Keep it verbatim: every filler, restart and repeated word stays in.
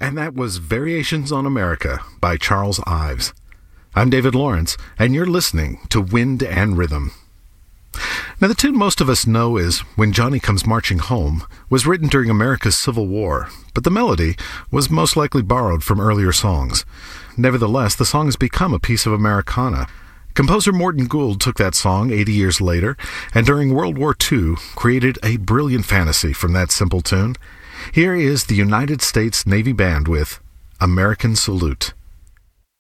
And that was Variations on America by Charles Ives. I'm David Lawrence, and you're listening to Wind and Rhythm. Now, the tune most of us know is When Johnny Comes Marching Home was written during America's Civil War, but the melody was most likely borrowed from earlier songs. Nevertheless, the song has become a piece of Americana. Composer Morton Gould took that song eighty years later, and during World War Two created a brilliant fantasy from that simple tune. Here is the United States Navy Band with American Salute.